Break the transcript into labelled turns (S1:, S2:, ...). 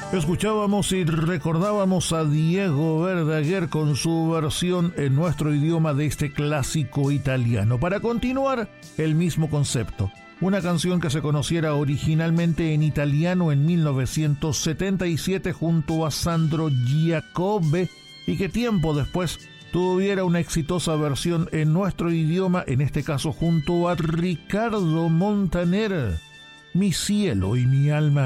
S1: Escuchábamos y recordábamos a Diego Verdaguer con su versión en nuestro idioma de este clásico italiano. Para continuar, el mismo concepto. Una canción que se conociera originalmente en italiano en 1977 junto a Sandro Giacobbe y que tiempo después tuviera una exitosa versión en nuestro idioma, en este caso junto a Ricardo Montaner. Mi cielo y mi alma